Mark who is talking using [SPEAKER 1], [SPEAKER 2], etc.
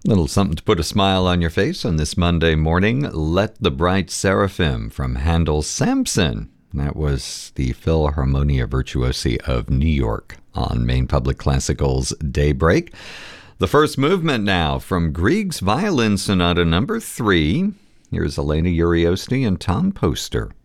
[SPEAKER 1] Little something to put a smile on your face on this Monday morning. Let the Bright Seraphim from Handel's Samson. That was the Philharmonia Virtuosi of New York on Maine Public Classical's Daybreak. The first movement now from Grieg's Violin Sonata number 3. Here's Elena Uriosti and Tom Poster.